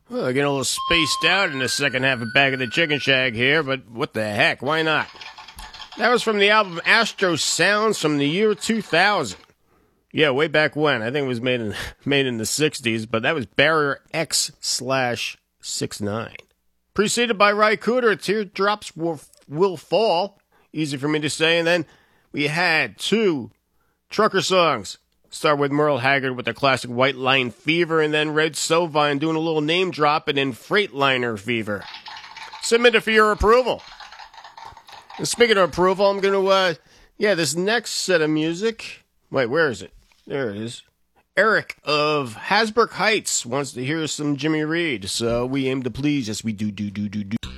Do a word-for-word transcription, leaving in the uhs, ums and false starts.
Well, I get a little spaced out in the second half of Back of the Chicken Shack here, but what the heck, why not? That was from the album Astro Sounds from the year two thousand. Yeah, way back when. I think it was made in made in the sixties, but that was Barrier X slash six nine. Preceded by Ry Cooder, Teardrops Will, Will Fall. Easy for me to say. And then we had two trucker songs. Start with Merle Haggard with the classic White Line Fever, and then Red Sovine doing a little name dropping in Freightliner Fever. Submitted for your approval. And speaking of approval, I'm going to, uh, yeah, this next set of music. Wait, where is it? There it is. Eric of Hasbrook Heights wants to hear some Jimmy Reed, so we aim to please. Yes, we do, do, do, do, do.